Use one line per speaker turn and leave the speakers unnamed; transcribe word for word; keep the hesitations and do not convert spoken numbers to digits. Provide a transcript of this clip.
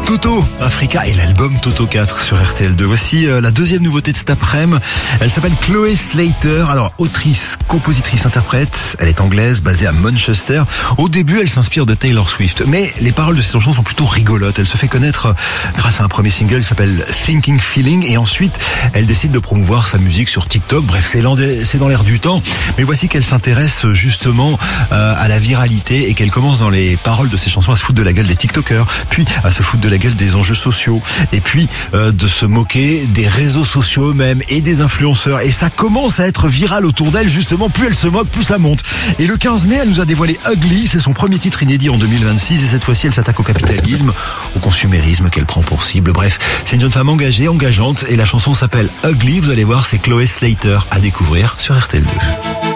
Toto, Africa et l'album Toto quatre sur R T L deux. Voici euh, la deuxième nouveauté de cet après-midi. Elle s'appelle Chloé Slater. Alors, autrice, compositrice, interprète. Elle est anglaise, basée à Manchester. Au début, elle s'inspire de Taylor Swift. Mais les paroles de ses chansons sont plutôt rigolotes. Elle se fait connaître grâce à un premier single qui s'appelle Thinking Feeling. Et ensuite, elle décide de promouvoir sa musique sur TikTok. Bref, c'est dans l'air du temps. Mais voici qu'elle s'intéresse justement euh, à la viralité et qu'elle commence dans les paroles de ses chansons à se foutre de la gueule des TikTokers, puis à se foutre de la gueule des enjeux sociaux, et puis euh, de se moquer des réseaux sociaux eux-mêmes et des influenceurs. Et ça commence à être viral autour d'elle, justement. Plus elle se moque, plus ça monte. Et le quinze mai, elle nous a dévoilé Ugly. C'est son premier titre inédit en deux mille vingt-six. Et cette fois-ci, elle s'attaque au capitalisme, au consumérisme qu'elle prend pour cible. Bref, c'est une jeune femme engagée, engageante. Et la chanson s'appelle Ugly. Vous allez voir, c'est Chloé Slater à découvrir sur R T L deux.